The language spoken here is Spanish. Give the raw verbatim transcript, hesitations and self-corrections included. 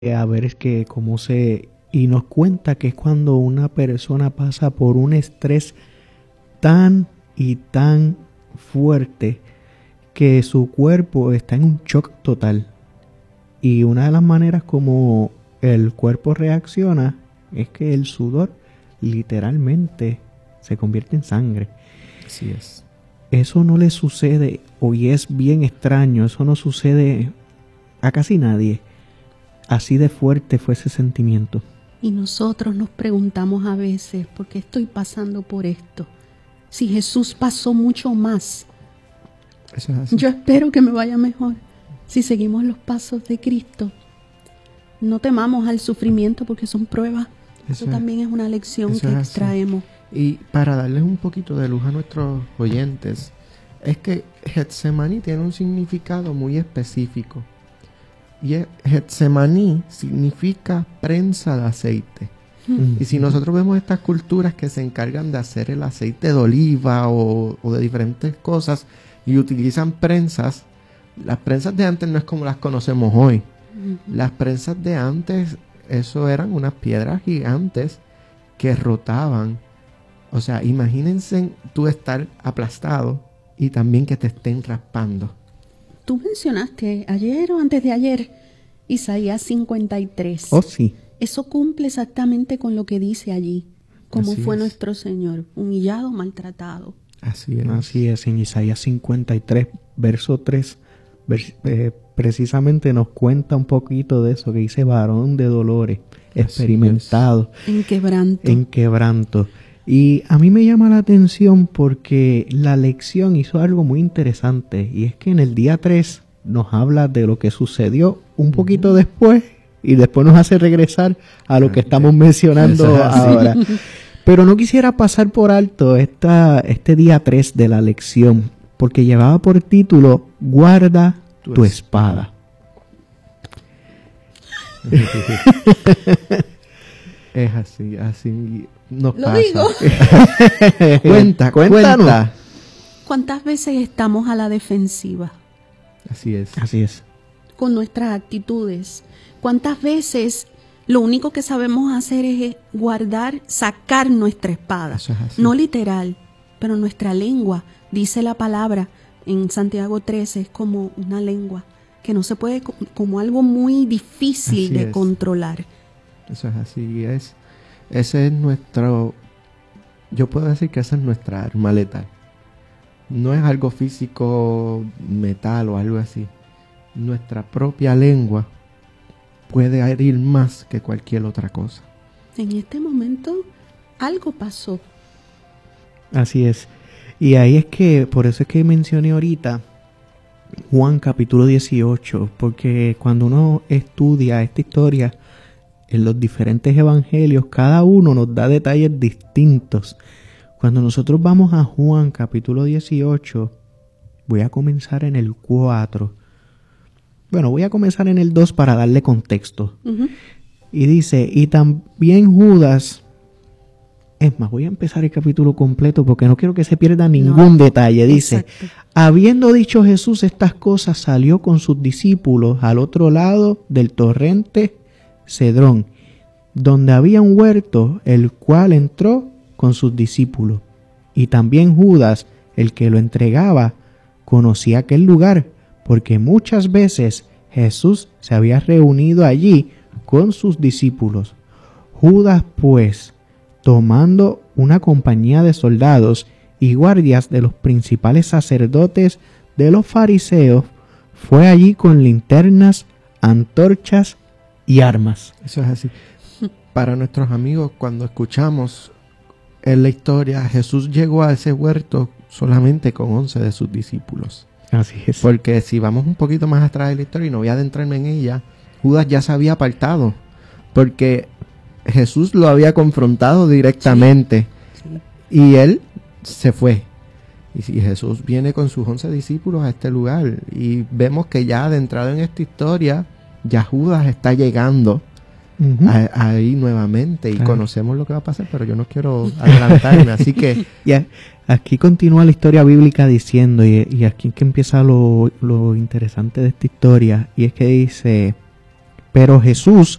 a ver es que cómo se... Y nos cuenta que es cuando una persona pasa por un estrés tan y tan fuerte que su cuerpo está en un shock total. Y una de las maneras como el cuerpo reacciona es que el sudor literalmente se convierte en sangre. Así es. Eso no le sucede, o y es bien extraño, eso no sucede a casi nadie. Así de fuerte fue ese sentimiento. Y nosotros nos preguntamos a veces, ¿por qué estoy pasando por esto? Si Jesús pasó mucho más. Eso es así. Yo espero que me vaya mejor si seguimos los pasos de Cristo. No temamos al sufrimiento porque son pruebas. Eso, Eso también es una lección que extraemos. Y para darles un poquito de luz a nuestros oyentes, es que Getsemaní tiene un significado muy específico. Y Getsemaní significa prensa de aceite. Mm. Y si nosotros vemos estas culturas que se encargan de hacer el aceite de oliva o, o de diferentes cosas y utilizan prensas, las prensas de antes no es como las conocemos hoy. Mm-hmm. Las prensas de antes, eso eran unas piedras gigantes que rotaban. O sea, imagínense tú estar aplastado y también que te estén raspando. Tú mencionaste ayer o antes de ayer Isaías cincuenta y tres. Oh, sí. Eso cumple exactamente con lo que dice allí. Como Así fue es. Nuestro Señor, humillado, maltratado. Así es. Así es, en Isaías cincuenta y tres, verso tres, vers- eh, precisamente nos cuenta un poquito de eso, que dice varón de dolores, experimentado. En quebranto. En quebranto. Y a mí me llama la atención porque la lección hizo algo muy interesante, y es que en el día tres nos habla de lo que sucedió un poquito después y después nos hace regresar a lo que estamos mencionando ahora. Pero no quisiera pasar por alto esta, este día tres de la lección, porque llevaba por título Guarda tu, tu espada. Es así, así nos Lo pasa. digo. Cuenta, Cuéntanos. cuenta. ¿Cuántas veces estamos a la defensiva Así es. Así es. con nuestras actitudes? ¿Cuántas veces lo único que sabemos hacer es guardar, sacar nuestra espada? Eso es así. No literal, pero nuestra lengua, dice la palabra en Santiago trece, es como una lengua que no se puede, como algo muy difícil Así de es. controlar. Eso es así, es, ese es nuestro, yo puedo decir que esa es nuestra arma letal. No es algo físico, metal o algo así. Nuestra propia lengua puede herir más que cualquier otra cosa. En este momento algo pasó. Así es. Y ahí es que, por eso es que mencioné ahorita Juan capítulo dieciocho, porque cuando uno estudia esta historia en los diferentes evangelios, cada uno nos da detalles distintos. Cuando nosotros vamos a Juan capítulo dieciocho, voy a comenzar en el cuatro. Bueno, voy a comenzar en el dos para darle contexto. Uh-huh. Y dice, y también Judas... Es más, voy a empezar el capítulo completo porque no quiero que se pierda ningún no, detalle. Dice, exacto. Habiendo dicho Jesús estas cosas, salió con sus discípulos al otro lado del torrente Cedrón, donde había un huerto, el cual entró con sus discípulos. Y también Judas, el que lo entregaba, conocía aquel lugar, porque muchas veces Jesús se había reunido allí con sus discípulos. Judas, pues, tomando una compañía de soldados y guardias de los principales sacerdotes de los fariseos, fue allí con linternas, antorchas y armas. Eso es así. Para nuestros amigos, cuando escuchamos en la historia, Jesús llegó a ese huerto solamente con once de sus discípulos. Así es. Porque si vamos un poquito más atrás de la historia, y no voy a adentrarme en ella, Judas ya se había apartado, porque Jesús lo había confrontado directamente, sí, sí. Y él se fue. Y si Jesús viene con sus once discípulos a este lugar, y vemos que ya adentrado en esta historia, ya Judas está llegando uh-huh. a, ahí nuevamente, y claro. Conocemos lo que va a pasar, pero yo no quiero adelantarme, así que... Ya, aquí continúa la historia bíblica diciendo, y, y aquí es que empieza lo, lo interesante de esta historia, y es que dice... Pero Jesús